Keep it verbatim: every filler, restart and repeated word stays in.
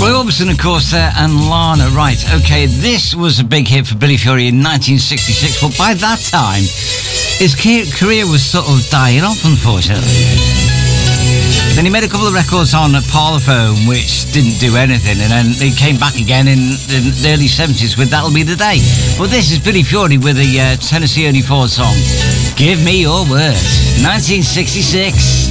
Orbison, of course, there, and Lana. Right, okay, this was a big hit for Billy Fury in nineteen sixty-six, but by that time, his career was sort of dying off, unfortunately. Then he made a couple of records on Parlophone, which didn't do anything, and then he came back again in the early seventies with That'll Be the Day. But this is Billy Fury with the uh, Tennessee Ernie Ford song, Give Me Your Word, nineteen sixty-six.